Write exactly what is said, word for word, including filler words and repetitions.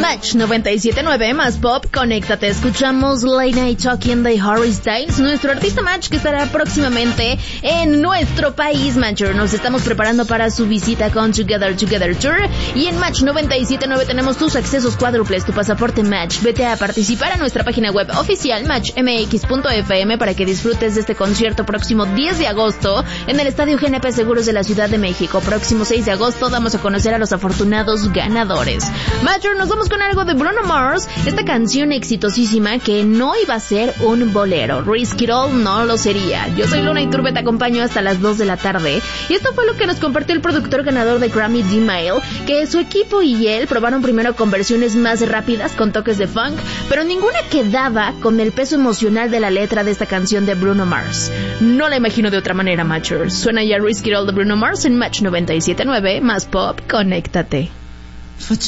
Match noventa y siete punto nueve más Pop, conéctate. Escuchamos Late Night Talking de Harry Styles, nuestro artista Match que estará próximamente en nuestro país, Matcher. Nos estamos preparando para su visita con Together Together Tour y en Match noventa y siete punto nueve tenemos tus accesos cuádruples, tu pasaporte Match. Vete a participar a nuestra página web oficial match m x punto f m para que disfrutes de este concierto próximo diez de agosto en el Estadio G N P Seguros de la Ciudad de México. Próximo seis de agosto damos a conocer a los afortunados ganadores. Matcher, nos vamos con algo de Bruno Mars, esta canción exitosísima que no iba a ser un bolero. Risk It All no lo sería. Yo soy Luna Iturbe, te acompaño hasta las dos de la tarde. Y esto fue lo que nos compartió el productor ganador de Grammy, D-Mail, que su equipo y él probaron primero con versiones más rápidas, con toques de funk, pero ninguna quedaba con el peso emocional de la letra de esta canción de Bruno Mars. No la imagino de otra manera, Matcher. Suena ya Risk It All de Bruno Mars en Match noventa y siete punto nueve más Pop, conéctate.